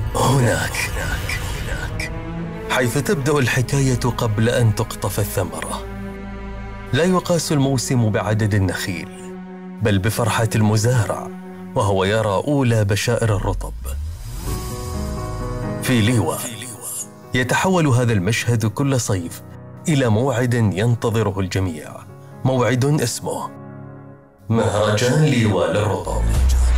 هناك حيث تبدأ الحكاية قبل أن تقطف الثمرة. لا يقاس الموسم بعدد النخيل، بل بفرحة المزارع وهو يرى أولى بشائر الرطب. في ليوة يتحول هذا المشهد كل صيف إلى موعد ينتظره الجميع، موعد اسمه مهرجان ليوة للرطب.